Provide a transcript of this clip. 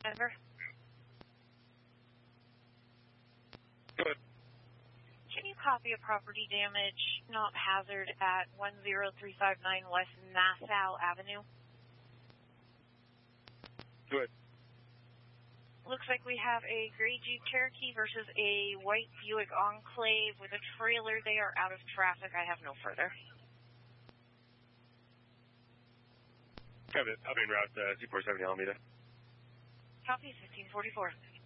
Denver. Good. Can you copy a property damage, not hazard, at 10359 West Nassau Avenue? Good. Looks like we have a gray Jeep Cherokee versus a white Buick Enclave with a trailer. They are out of traffic. I have no further. Have it. Up en route, 247 Alameda. Copy, 1544.